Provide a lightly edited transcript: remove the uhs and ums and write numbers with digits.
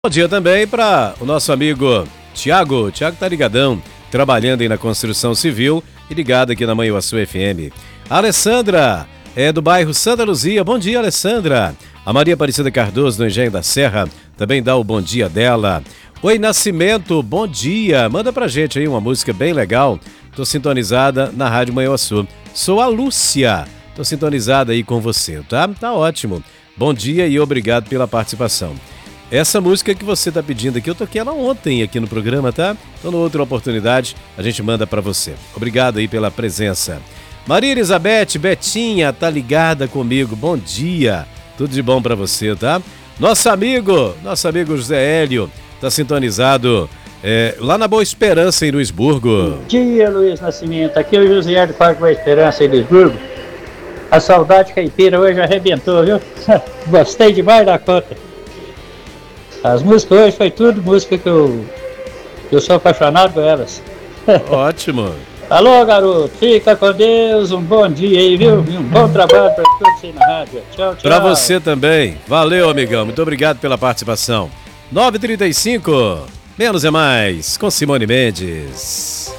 Bom dia também para o nosso amigo Tiago. Tiago tá ligadão, trabalhando aí na construção civil e ligado aqui na Manhuaçu FM. A Alessandra é do bairro Santa Luzia. Bom dia, Alessandra. A Maria Aparecida Cardoso, do Engenho da Serra, também dá o bom dia dela. Oi, Nascimento, bom dia. Manda pra gente aí uma música bem legal. Tô sintonizada na Rádio Manhuaçu. Sou a Lúcia. Tô sintonizada aí com você, tá? Tá ótimo. Bom dia e obrigado pela participação. Essa música que você tá pedindo aqui, eu toquei ela ontem aqui no programa, tá? Então, numa outra oportunidade, a gente manda pra você. Obrigado aí pela presença. Maria Elizabeth, Betinha, tá ligada comigo. Bom dia. Tudo de bom pra você, tá? Nosso amigo José Hélio, tá sintonizado lá na Boa Esperança, em Luisburgo. Bom dia, Luiz Nascimento. Aqui é o José Hélio do Parque Boa Esperança, em Luisburgo. A saudade caipira hoje arrebentou, viu? Gostei demais da conta. As músicas hoje foi tudo música que eu sou apaixonado por elas. Ótimo. Alô, garoto, fica com Deus, um bom dia aí, viu? E um bom trabalho para todos aí na rádio. Tchau, tchau. Para você também. Valeu, amigão. Muito obrigado pela participação. 9h35, menos é mais, com Simone Mendes.